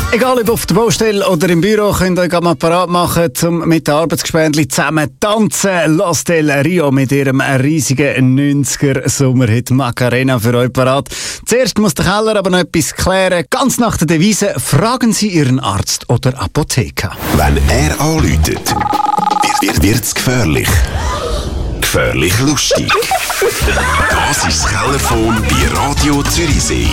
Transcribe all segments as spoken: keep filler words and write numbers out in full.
Egal ob auf der Baustelle oder im Büro, könnt ihr euch mal parat machen, um mit den Arbeitsgespendli zusammen tanzen. Los del Rio mit ihrem riesigen neunziger-Sommerhit Macarena für euch parat. Zuerst muss der Keller aber noch etwas klären. Ganz nach der Devise, fragen Sie Ihren Arzt oder Apotheker. Wenn er anläutet, wird, wird, wird's gefährlich. Gefährlich lustig. Das ist das Kellerphone bei Radio Zürichsee.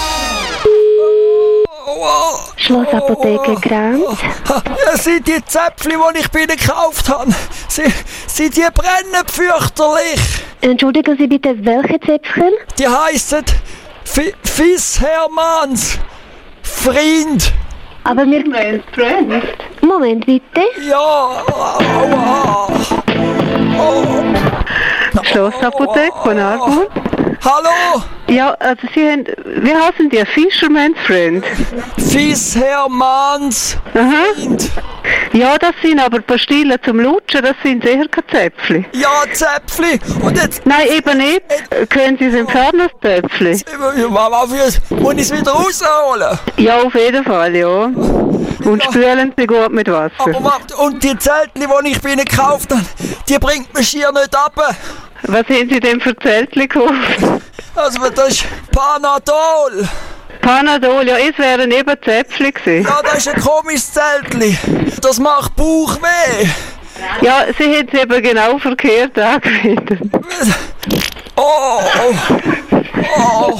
Schlossapotheke Grenz. Ja, sind die Zäpfchen, die ich bei Ihnen gekauft habe, sie, sie die brennen fürchterlich. Entschuldigen Sie bitte, welche Zäpfchen? Die heissen Fiss Hermanns Freund. Aber wir... Mein Freund. Moment bitte. Ja, aua. Oh. Schlossapotheke von Arbon. Hallo? Ja, also Sie haben... Wie heißen die? Fisherman's Friend? Fiss Hermanns Freund. Ja, das sind aber Pastillen zum Lutschen, das sind sicher keine Zäpfchen. Ja, Zäpfchen. Und jetzt... Nein, eben nicht. Können Sie es entfernen, das Zäpfchen? Muss ich es wieder rausholen? Ja, auf jeden Fall, ja. Und Ja. spülen Sie gut mit Wasser. Aber warte, und die Zeltchen, die ich bei Ihnen gekauft habe, die bringt mich hier nicht ab. Was haben Sie denn für Zeltchen gekauft? Also, das ist Panadol. Panadol, ja, es wären eben Zäpfchen gewesen. Ja, das ist ein komisches Zeltchen. Das macht Bauchweh. Ja, Sie haben es eben genau verkehrt angewendet. Oh, oh.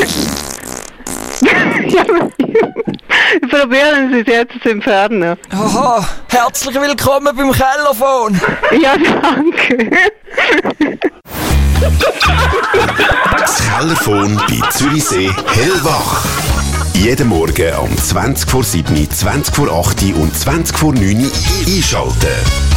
Ja, probieren Sie es jetzt zu entfernen. Aha, herzlich willkommen beim Kellerphone. Ja, danke. Das Kellerphone bei Zürichsee hellwach. Jeden Morgen um zwanzig vor sieben, zwanzig vor acht und zwanzig vor neun einschalten.